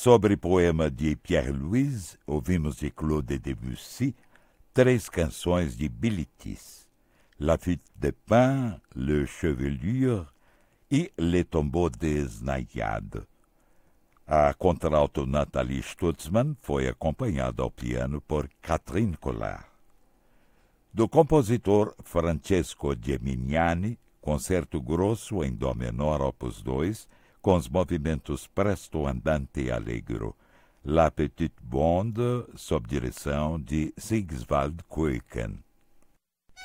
Sobre poema de Pierre Louis, ouvimos de Claude Debussy 3 canções de Bilitis: La Fuite de Pain, Le Chevelure e Le Tombeau des Naïades. A contralto Nathalie Stutzmann foi acompanhada ao piano por Catherine Collard. Do compositor Francesco Geminiani, Concerto Grosso em Dó menor, opus 2, com os movimentos Presto Andante e Allegro, La Petite Bande, sob direção de Sigiswald Kueken.